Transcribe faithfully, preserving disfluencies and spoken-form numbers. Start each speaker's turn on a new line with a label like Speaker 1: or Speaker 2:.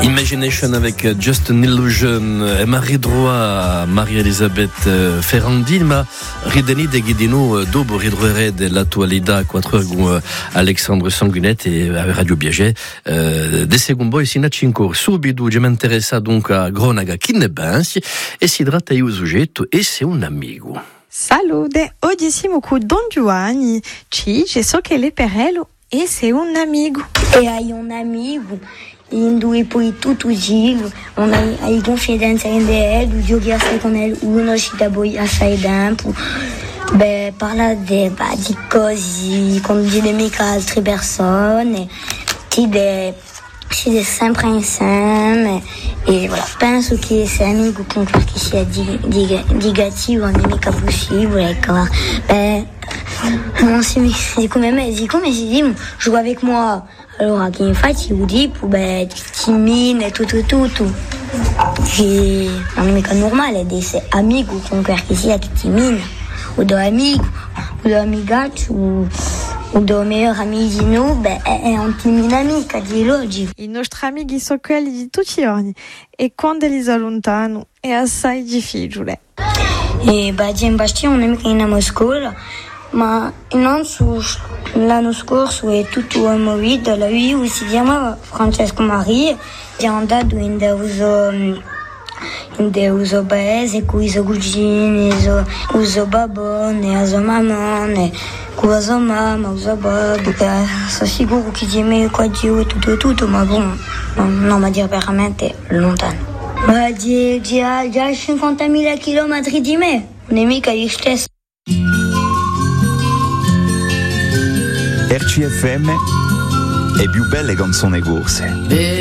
Speaker 1: Imagination avec Just an Illusion e Marie Droit, Maria-Elisabeth Ferrandi, ma rideni de Ghidino dopo ridroere dell'attualità quattro con Alexandre Sanguinet e Radio Biagè eh, de secondo poi sino a cinque subito ci mi interessa dunque a Gronaga chi ne pensi e si tratta di un soggetto e sei un amico.
Speaker 2: Salute, oggi siamo con Don Giovanni, ci so che le perello e sei un amico.
Speaker 3: E hai un amico, indo e poi tutto il giro, non hai, hai confidenza in lui, giochi assai con lui, uno ci dà poi assai tempo, beh, parla di, bah, di cose, condivide mica altre persone, ti de, si de sempre insieme, e voilà, penso che se amico con qualche sia di, di, di negativo non è mica possibile, ecco, beh, non si, c'est comme c'est comme si dit joue avec moi alors qui in fait il vous dit pour ben timide et tout tout tout tout et non mais c'est normal et c'est amigo con qualche sia che timide o do amigo o do amigato o o do meilleur ami di noi ben è un timide amica di oggi
Speaker 2: I nostri amici sono quelli di tutti i giorni e quando li allontano è assai difficile.
Speaker 3: E beh, in Bastia un amico in una scuola, ma non su l'anno scorso è tutto movido, lui si chiama Francesco Maria, è andato in uso in uso paese con i suoi cugini, con suo babbo, la sua mamma, con la sua mamma, con suo babbo, sono sicuro che ti meglio qua giù e tutto tutto, ma bon, non mi dire veramente lontano. Ma di già cinquantamila chilometri di me, non è mica io stesso.
Speaker 4: R C F M è più belle canzoni corse.